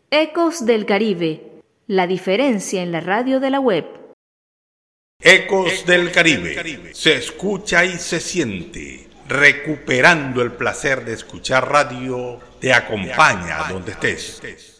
Ecos del Caribe, la diferencia en la radio de la web. Ecos del Caribe, se escucha y se siente. Recuperando el placer de escuchar radio, te acompaña donde estés.